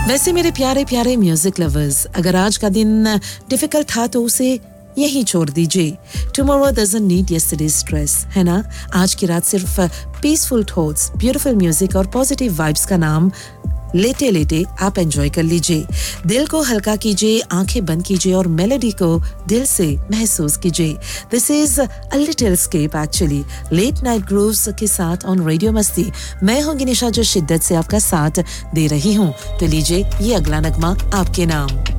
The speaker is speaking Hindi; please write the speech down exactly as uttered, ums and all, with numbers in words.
वैसे मेरे प्यारे प्यारे म्यूजिक लवर्स, अगर आज का दिन डिफिकल्ट था तो उसे यहीं छोड़ दीजिए. Tomorrow doesn't need yesterday's stress, है ना? आज की रात सिर्फ पीसफुल थॉट्स, ब्यूटीफुल म्यूजिक और पॉजिटिव वाइब्स का नाम लेटे लेटे आप एंजॉय कर लीजिए. दिल को हल्का कीजिए, आंखें बंद कीजिए और मेलोडी को दिल से महसूस कीजिए. This is a little escape actually. Late night grooves के साथ ऑन रेडियो मस्ती. मैं हूं गिनिशा जो शिद्दत से आपका साथ दे रही हूं. तो लीजिए ये अगला नगमा आपके नाम.